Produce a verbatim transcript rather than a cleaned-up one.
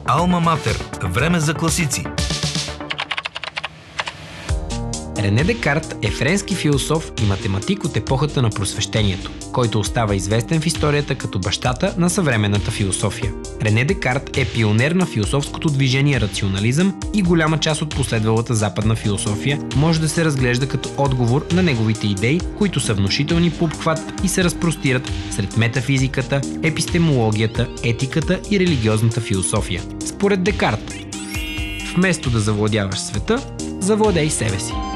Алма Матер. Време за класици. Рене Декарт е френски философ и математик от епохата на Просвещението, който остава известен в историята като бащата на съвременната философия. Рене Декарт е пионер на философското движение рационализъм и голяма част от последвалата западна философия може да се разглежда като отговор на неговите идеи, които са внушителни по обхват и се разпростират сред метафизиката, епистемологията, етиката и религиозната философия. Според Декарт, вместо да завладяваш света, завладей себе си.